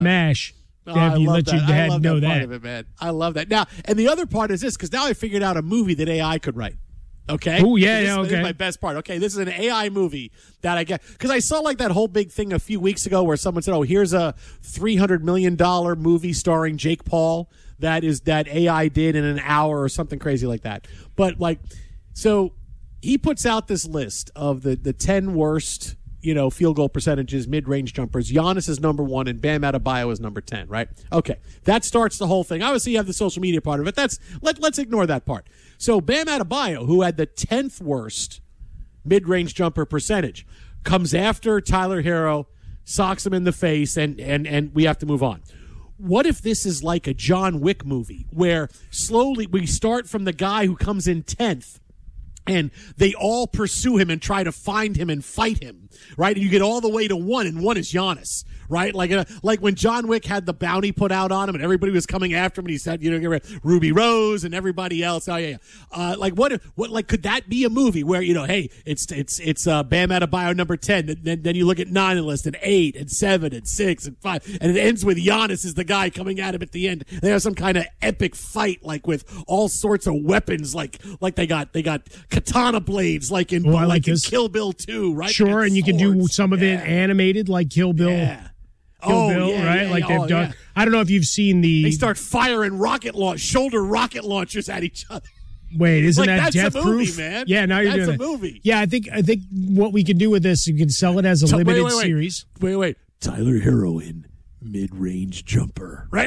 MASH. I love that. I love know that part that. of it, man. I love that. Now, and the other part is this, because now I figured out a movie that AI could write. Okay? Oh, yeah, this okay. is my best part. Okay, this is an AI movie that I get. Because I saw like that whole big thing a few weeks ago where someone said, here's a $300 million movie starring Jake Paul that AI did in an hour or something crazy like that. But like, so he puts out this list of the 10 worst field goal percentages, mid-range jumpers. Giannis is number 1 and Bam Adebayo is number 10, right? Okay. That starts the whole thing. Obviously, you have the social media part of it. Let's ignore that part. So Bam Adebayo, who had the 10th worst mid-range jumper percentage, comes after Tyler Hero, socks him in the face, and we have to move on. What if this is like a John Wick movie where slowly we start from the guy who comes in 10th and they all pursue him and try to find him and fight him, right? And you get all the way to 1, and 1 is Giannis, right? Like when John Wick had the bounty put out on him and everybody was coming after him and he said, Ruby Rose and everybody else. Oh yeah. Like what could that be a movie where, hey, it's Bam Adebayo number 10. Then you look at 9 and list and 8 and 7 and 6 and 5. And it ends with Giannis is the guy coming at him at the end. They have some kind of epic fight, like with all sorts of weapons, like they got katana blades, like in Kill Bill 2, right? Sure, and you can do some of it animated, like Kill Bill. Yeah. Kill Bill, right? Like they've done. Yeah. I don't know if you've seen the. They start firing shoulder rocket launchers at each other. Wait, isn't that Death Proof? Movie, man. Yeah, now you're doing That's a movie. Yeah, I think what we can do with this, you can sell it as a limited series. Wait. Tyler Hero in mid-range jumper, right?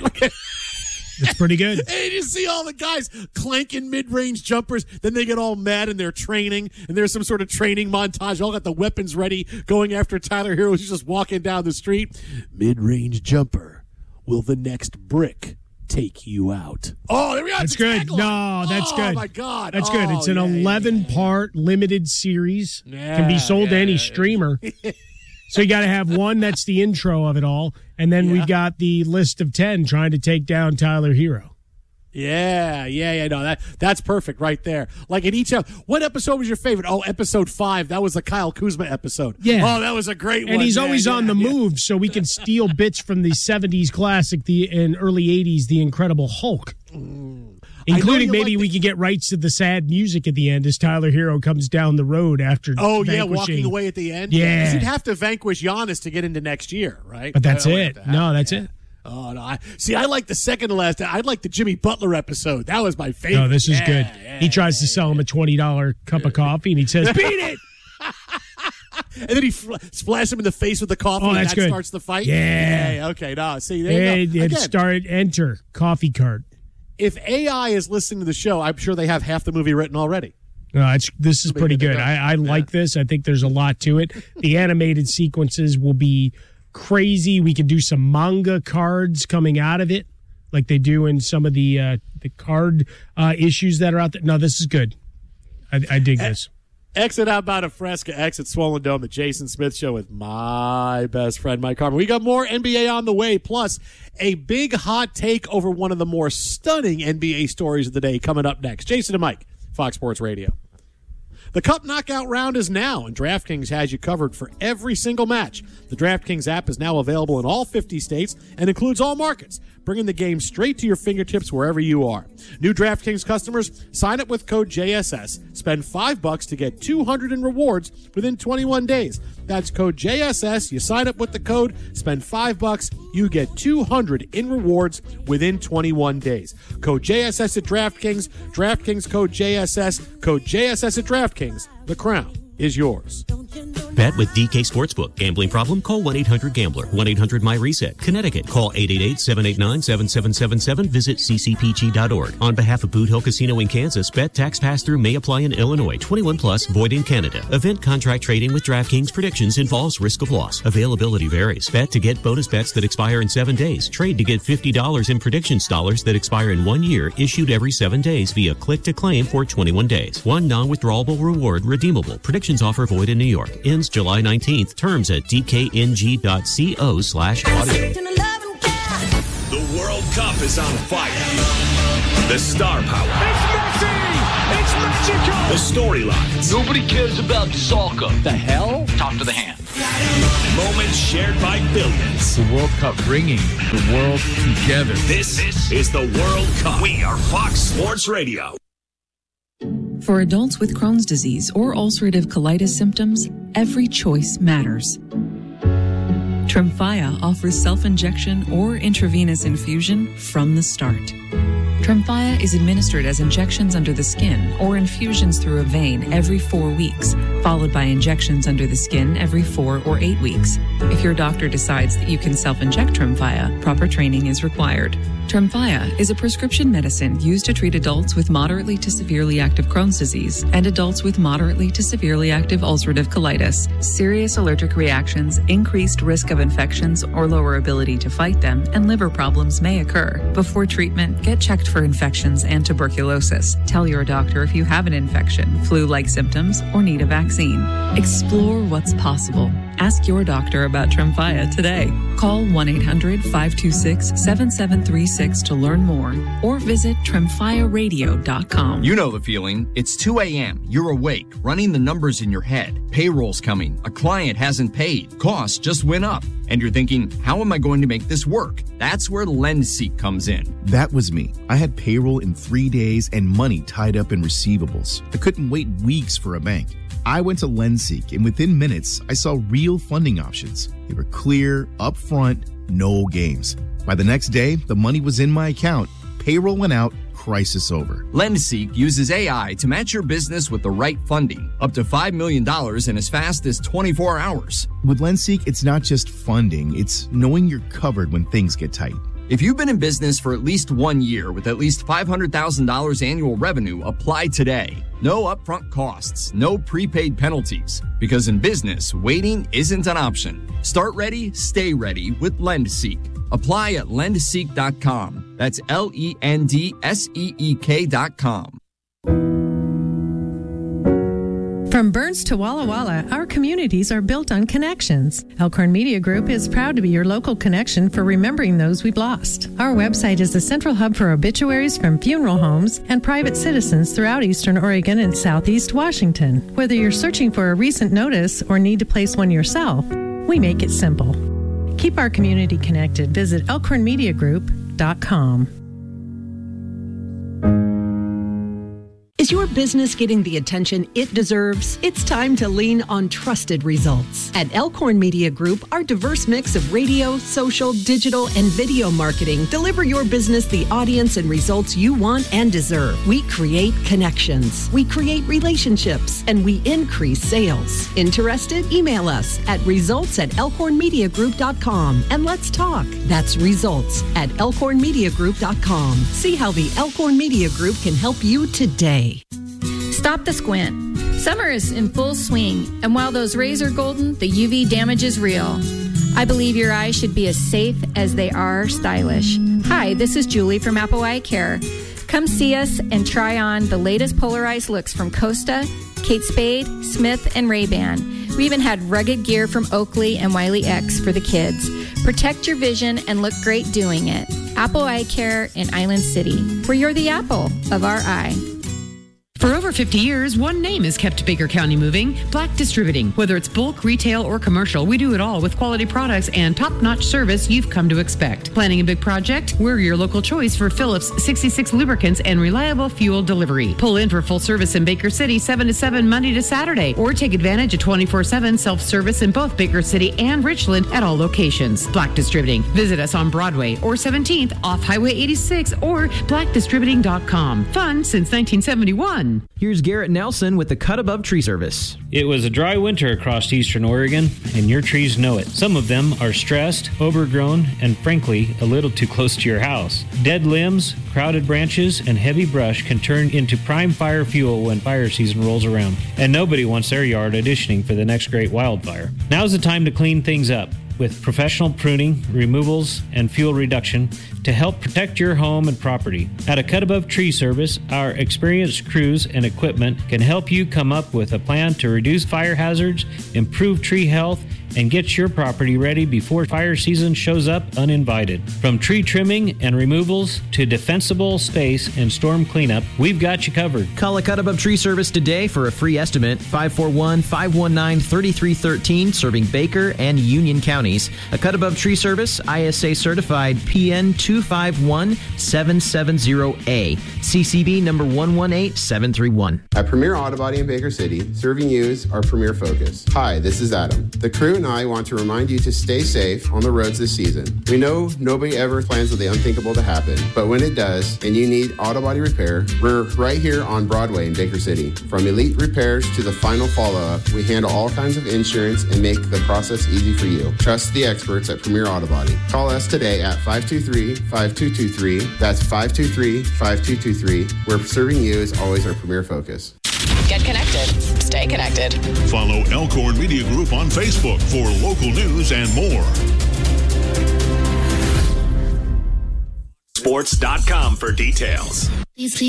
It's pretty good. And you see all the guys clanking mid-range jumpers. Then they get all mad and they're training. And there's some sort of training montage. All got the weapons ready, going after Tyler Hero, who's just walking down the street. Mid-range jumper. Will the next brick take you out? Oh, there we go. That's good. No, that's good. Oh, my God. That's good. It's an 11-part limited series. Can be sold to any streamer. So you got to have one that's the intro of it all, and then we've got the list of 10 trying to take down Tyler Hero. Yeah. No, that's perfect right there. Like in each what episode was your favorite? Oh, episode 5. That was the Kyle Kuzma episode. Yeah. Oh, that was a great one. And he's always on the move, so we can steal bits from the 70s classic, and early 80s, The Incredible Hulk. Including maybe we can get rights to the sad music at the end as Tyler Hero comes down the road after walking away at the end. Yeah. Because he'd have to vanquish Giannis to get into next year, right? But that's it. That's it. Oh, no. I like the second to last. I like the Jimmy Butler episode. That was my favorite. No, this is good. He tries to sell him a $20 cup of coffee, and he says, beat it! And then he splashes him in the face with the coffee, and that starts the fight? Yeah. Okay, no. See, there you go. Enter coffee cart. If AI is listening to the show, I'm sure they have half the movie written already. No, this is pretty good. I like this. I think there's a lot to it. The animated sequences will be crazy. We can do some manga cards coming out of it, like they do in some of the card issues that are out there. No, this is good. I dig this. Exit out by Fresca, exit Swollen Dome, the Jason Smith Show with my best friend, Mike Harmon. We got more NBA on the way, plus a big hot take over one of the more stunning NBA stories of the day coming up next. Jason and Mike, Fox Sports Radio. The Cup Knockout Round is now, and DraftKings has you covered for every single match. The DraftKings app is now available in all 50 states and includes all markets, bringing the game straight to your fingertips wherever you are. New DraftKings customers, sign up with code JSS. Spend $5 to get $200 in rewards within 21 days. That's code JSS. You sign up with the code, spend $5, you get $200 in rewards within 21 days. Code JSS at DraftKings. DraftKings code JSS. Code JSS at DraftKings. The crown is yours. Bet with DK Sportsbook. Gambling problem? Call 1-800-GAMBLER. 1-800-MY-RESET. Connecticut. Call 888-789-7777. Visit ccpg.org. On behalf of Boot Hill Casino in Kansas, bet tax pass-through may apply in Illinois. 21 plus. Void in Canada. Event contract trading with DraftKings predictions involves risk of loss. Availability varies. Bet to get bonus bets that expire in 7 days. Trade to get $50 in predictions dollars that expire in 1 year. Issued every 7 days via click-to-claim for 21 days. One non-withdrawable reward redeemable. Predictions offer void in New York. Ends July 19th. Terms at dkng.co/audio. The World Cup is on fire. The star power. It's Messi! It's magical! The storylines. Nobody cares about soccer. The hell? Talk to the hand. Moments shared by billions. The World Cup bringing the world together. This is the World Cup. We are Fox Sports Radio. For adults with Crohn's disease or ulcerative colitis symptoms, every choice matters. Tremfya offers self-injection or intravenous infusion from the start. Tremfya is administered as injections under the skin or infusions through a vein every 4 weeks, followed by injections under the skin every 4 or 8 weeks. If your doctor decides that you can self-inject Tremfya, proper training is required. Tremfya is a prescription medicine used to treat adults with moderately to severely active Crohn's disease and adults with moderately to severely active ulcerative colitis. Serious allergic reactions, increased risk of infections or lower ability to fight them, and liver problems may occur. Before treatment, get checked for infections and tuberculosis. Tell your doctor if you have an infection, flu-like symptoms, or need a vaccine. Explore what's possible. Ask your doctor about Tremfya today. Call 1-800-526-7736 to learn more or visit TremfyaRadio.com. You know the feeling. It's 2 a.m. You're awake, running the numbers in your head. Payroll's coming. A client hasn't paid. Costs just went up. And you're thinking, how am I going to make this work? That's where LendSeek comes in. That was me. I had payroll in 3 days and money tied up in receivables. I couldn't wait weeks for a bank. I went to LendSeek, and within minutes, I saw real funding options. They were clear, upfront, no games. By the next day, the money was in my account. Payroll went out. Crisis over. LendSeek uses AI to match your business with the right funding, up to $5 million in as fast as 24 hours. With LendSeek, it's not just funding, it's knowing you're covered when things get tight. If you've been in business for at least 1 year with at least $500,000 annual revenue, apply today. No upfront costs, no prepaid penalties, because in business, waiting isn't an option. Start ready, stay ready with LendSeek. Apply at lendseek.com. That's LENDSEEK.com. From Burns to Walla Walla, our communities are built on connections. Elkhorn Media Group is proud to be your local connection for remembering those we've lost. Our website is the central hub for obituaries from funeral homes and private citizens throughout Eastern Oregon and Southeast Washington. Whether you're searching for a recent notice or need to place one yourself, we make it simple. Keep our community connected. Visit elkhornmediagroup.com. Is your business getting the attention it deserves? It's time to lean on trusted results. At Elkhorn Media Group, our diverse mix of radio, social, digital, and video marketing deliver your business the audience and results you want and deserve. We create connections, we create relationships, and we increase sales. Interested? Email us at results@elkhornmediagroup.com and let's talk. That's results@elkhornmediagroup.com. See how the Elkhorn Media Group can help you today. Stop the squint. Summer is in full swing, and while those rays are golden, the UV damage is real. I believe your eyes should be as safe as they are stylish. Hi, this is Julie from Apple Eye Care. Come see us and try on the latest polarized looks from Costa, Kate Spade, Smith, and Ray-Ban. We even had rugged gear from Oakley and Wiley X for the kids. Protect your vision and look great doing it. Apple Eye Care in Island City, where you're the apple of our eye. For over 50 years, one name has kept Baker County moving, Black Distributing. Whether it's bulk, retail, or commercial, we do it all with quality products and top-notch service you've come to expect. Planning a big project? We're your local choice for Phillips 66 lubricants and reliable fuel delivery. Pull in for full service in Baker City 7 to 7 Monday to Saturday, or take advantage of 24/7 self-service in both Baker City and Richland at all locations. Black Distributing. Visit us on Broadway or 17th off Highway 86 or blackdistributing.com. Fun since 1971. Here's Garrett Nelson with the Cut Above Tree Service. It was a dry winter across eastern Oregon, and your trees know it. Some of them are stressed, overgrown, and frankly, a little too close to your house. Dead limbs, crowded branches, and heavy brush can turn into prime fire fuel when fire season rolls around, and nobody wants their yard auditioning for the next great wildfire. Now's the time to clean things up with professional pruning, removals, and fuel reduction to help protect your home and property. At a Cut Above Tree Service, our experienced crews and equipment can help you come up with a plan to reduce fire hazards, improve tree health, and get your property ready before fire season shows up uninvited. From tree trimming and removals to defensible space and storm cleanup, we've got you covered. Call a Cut Above Tree Service today for a free estimate. 541-519-3313, serving Baker and Union counties. A Cut Above Tree Service, ISA certified PN 251770A, CCB number 118731. At Premier Auto Body in Baker City, serving you is our premier focus. Hi, this is Adam. The crew and I want to remind you to stay safe on the roads this season. We know nobody ever plans for the unthinkable to happen, but when it does, and you need auto body repair, we're right here on Broadway in Baker City. From elite repairs to the final follow-up, we handle all kinds of insurance and make the process easy for you. Trust the experts at Premier Auto Body. Call us today at 523-5223. That's 523-5223. Where serving you is always our premier focus. Get connected. Stay connected. Follow Elkhorn Media Group on Facebook for local news and more. Sports.com for details.